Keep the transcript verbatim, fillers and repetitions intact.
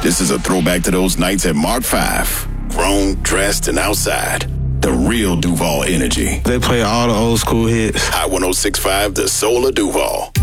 This is a throwback to those nights at Mark five. Grown, dressed, and outside. The real Duval energy. They play all the old school hits. Hot one oh six point five, the Soul of Duval.